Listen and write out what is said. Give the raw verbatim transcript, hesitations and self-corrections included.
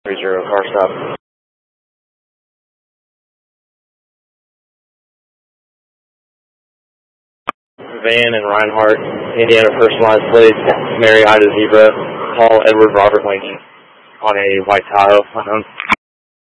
three zero, car stop. Van and Reinhardt, Indiana personalized plates, Mary Ida Zebra, Paul Edward Robert Lincoln on a white Tahoe.